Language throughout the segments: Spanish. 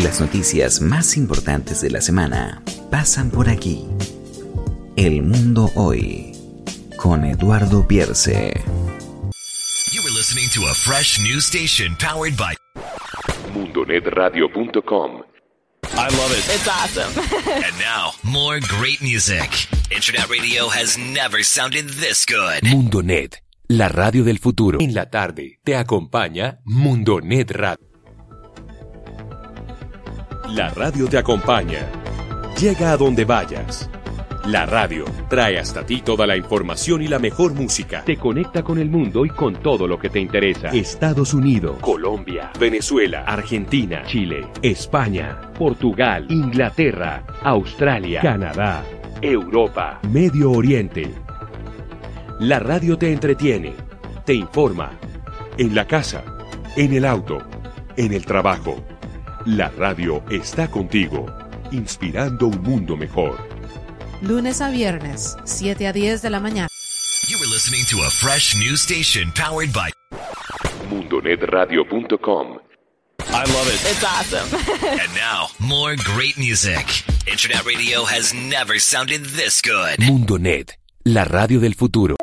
Las noticias más importantes de la semana pasan por aquí. El Mundo Hoy, con Eduardo Pierce. You were listening to a fresh news station powered by mundonetradio.com. I love it. It's awesome. And now, more great music. Internet radio has never sounded this good. Mundonet, la radio del futuro. En la tarde te acompaña Mundonet Radio. La radio te acompaña. Llega a donde vayas. La radio trae hasta ti toda la información y la mejor música. Te conecta con el mundo y con todo lo que te interesa. Estados Unidos, Colombia, Venezuela, Argentina, Chile, España, Portugal, Inglaterra, Australia, Canadá, Europa, Medio Oriente. La radio te entretiene, te informa. En la casa, en el auto, en el trabajo. La radio está contigo, inspirando un mundo mejor. Lunes a viernes, 7 a 10 de la mañana. You were listening to a fresh news station powered by mundonetradio.com. I love it. It's awesome. And now, more great music. Internet radio has never sounded this good. Mundonet, la radio del futuro.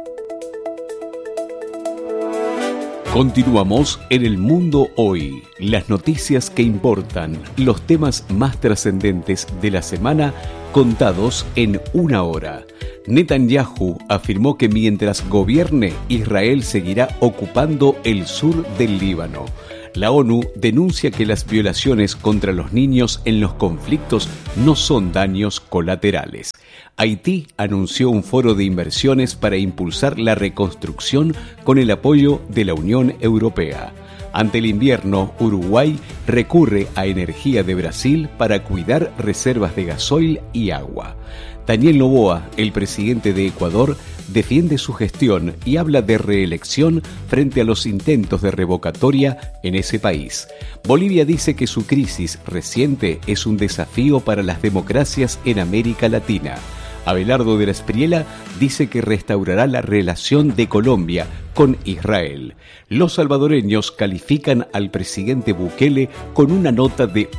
Continuamos en El Mundo Hoy, las noticias que importan, los temas más trascendentes de la semana contados en una hora. Netanyahu afirmó que mientras gobierne, Israel seguirá ocupando el sur del Líbano. La ONU denuncia que las violaciones contra los niños en los conflictos no son daños colaterales. Haití anunció un foro de inversiones para impulsar la reconstrucción con el apoyo de la Unión Europea. Ante el invierno, Uruguay recurre a energía de Brasil para cuidar reservas de gasoil y agua. Daniel Noboa, el presidente de Ecuador, defiende su gestión y habla de reelección frente a los intentos de revocatoria en ese país. Bolivia dice que su crisis reciente es un desafío para las democracias en América Latina. Abelardo de la Espriella dice que restaurará la relación de Colombia con Israel. Los salvadoreños califican al presidente Bukele con una nota de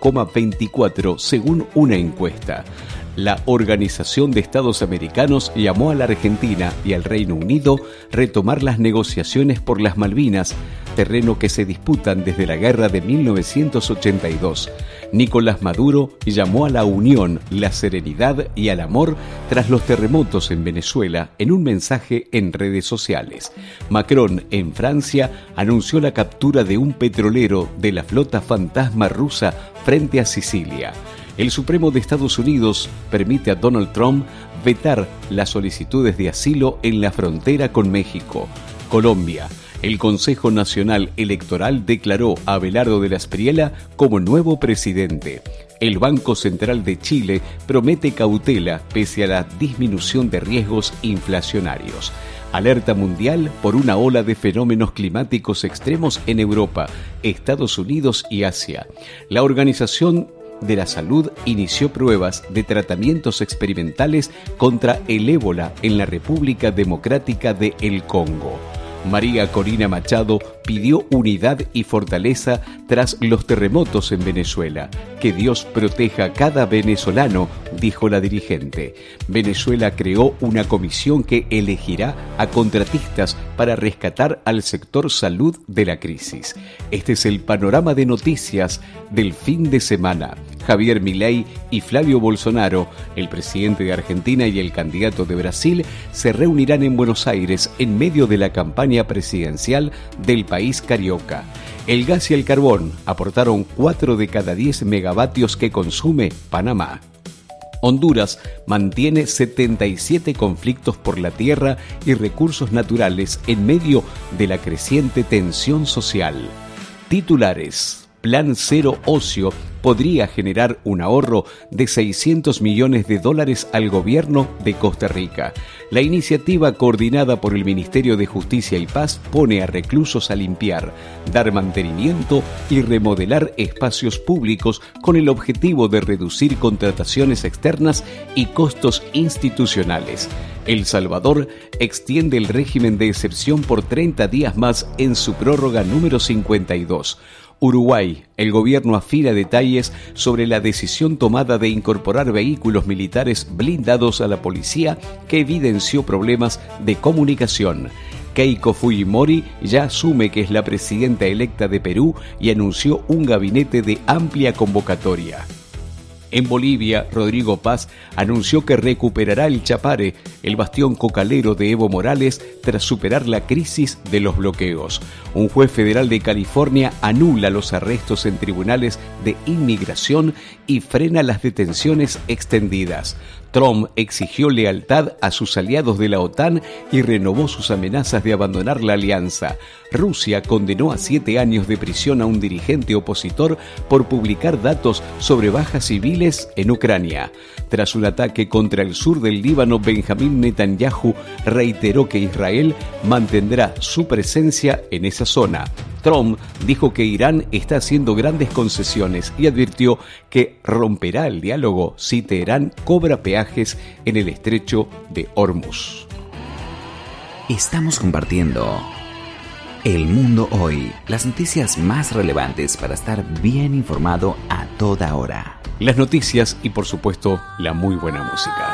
8,24 según una encuesta. La Organización de Estados Americanos llamó a la Argentina y al Reino Unido retomar las negociaciones por las Malvinas, terreno que se disputan desde la guerra de 1982. Nicolás Maduro llamó a la unión, la serenidad y al amor tras los terremotos en Venezuela en un mensaje en redes sociales. Macron, en Francia, anunció la captura de un petrolero de la flota fantasma rusa frente a Sicilia. El Supremo de Estados Unidos permite a Donald Trump vetar las solicitudes de asilo en la frontera con México. Colombia. El Consejo Nacional Electoral declaró a Abelardo de la Espriella como nuevo presidente. El Banco Central de Chile promete cautela pese a la disminución de riesgos inflacionarios. Alerta mundial por una ola de fenómenos climáticos extremos en Europa, Estados Unidos y Asia. La Organización de la Salud inició pruebas de tratamientos experimentales contra el ébola en la República Democrática de El Congo. María Corina Machado pidió unidad y fortaleza tras los terremotos en Venezuela. Que Dios proteja a cada venezolano, dijo la dirigente. Venezuela creó una comisión que elegirá a contratistas para rescatar al sector salud de la crisis. Este es el panorama de noticias del fin de semana. Javier Milei y Flavio Bolsonaro, el presidente de Argentina y el candidato de Brasil, se reunirán en Buenos Aires en medio de la campaña presidencial del país carioca. El gas y el carbón aportaron 4 de cada 10 megavatios que consume Panamá. Honduras mantiene 77 conflictos por la tierra y recursos naturales en medio de la creciente tensión social. Titulares. Plan Cero Ocio podría generar un ahorro de $600 millones al gobierno de Costa Rica. La iniciativa, coordinada por el Ministerio de Justicia y Paz, pone a reclusos a limpiar, dar mantenimiento y remodelar espacios públicos con el objetivo de reducir contrataciones externas y costos institucionales. El Salvador extiende el régimen de excepción por 30 días más en su prórroga número 52. Uruguay, el gobierno afina detalles sobre la decisión tomada de incorporar vehículos militares blindados a la policía que evidenció problemas de comunicación. Keiko Fujimori ya asume que es la presidenta electa de Perú y anunció un gabinete de amplia convocatoria. En Bolivia, Rodrigo Paz anunció que recuperará el Chapare, el bastión cocalero de Evo Morales, tras superar la crisis de los bloqueos. Un juez federal de California anula los arrestos en tribunales de inmigración y frena las detenciones extendidas. Trump exigió lealtad a sus aliados de la OTAN y renovó sus amenazas de abandonar la alianza. Rusia condenó a 7 años de prisión a un dirigente opositor por publicar datos sobre bajas civiles en Ucrania. Tras un ataque contra el sur del Líbano, Benjamín Netanyahu reiteró que Israel mantendrá su presencia en esa zona. Trump dijo que Irán está haciendo grandes concesiones y advirtió que romperá el diálogo si Teherán cobra peajes en el estrecho de Hormuz. Estamos compartiendo El Mundo Hoy, las noticias más relevantes para estar bien informado a toda hora. Las noticias y, por supuesto, la muy buena música.